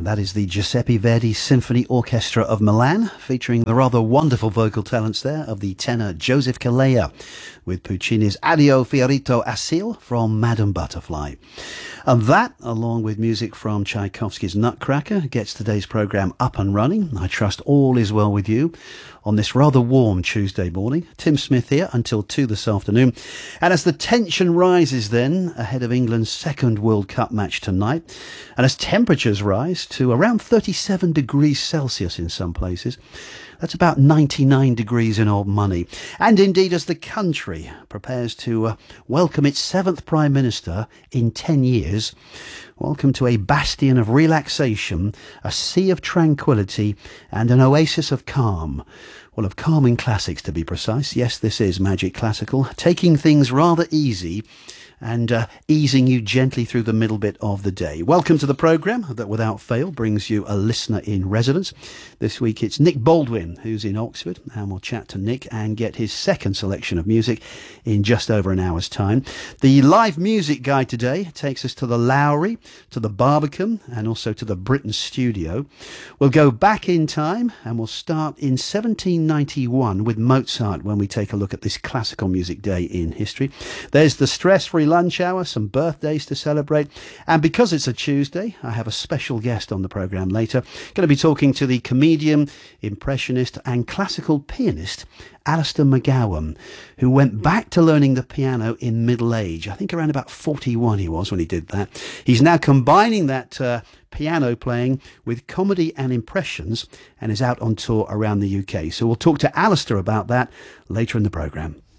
And that is the Giuseppe Verdi Symphony Orchestra of Milan, featuring the rather wonderful vocal talents there of the tenor Joseph Calleja, with Puccini's Addio Fiorito Asil from Madame Butterfly. And that, along with music from Tchaikovsky's Nutcracker, gets today's programme up and running. I trust all is well with you on this rather warm Tuesday morning. Tim Smith here until 2 this afternoon. And as the tension rises then ahead of England's second World Cup match tonight, and as temperatures rise to around 37 degrees Celsius in some places, that's about 99 degrees in old money. And indeed, as the country prepares to welcome its 7th Prime Minister in 10 years, welcome to a bastion of relaxation, a sea of tranquility, and an oasis of calm. Well, of calming classics to be precise. Yes, this is Magic Classical, taking things rather easy and easing you gently through the middle bit of the day. Welcome to the programme that without fail brings you a listener in residence. This week it's Nick Baldwin who's in Oxford, and we'll chat to Nick and get his second selection of music in just over an hour's time. The live music guide today takes us to the Lowry, to the Barbican, and also to the Britten Studio. We'll go back in time and we'll start in 1791 with Mozart when we take a look at this classical music day in history. There's the stress-free lunch hour, some birthdays to celebrate, and because it's a Tuesday, I have a special guest on the programme later. Going to be talking to the comedian, impressionist and classical pianist Alistair McGowan, who went back to learning the piano in middle age. I think around about 41 he was when he did that. He's now combining that piano playing with comedy and impressions and is out on tour around the UK. So we'll talk to Alistair about that later in the programme.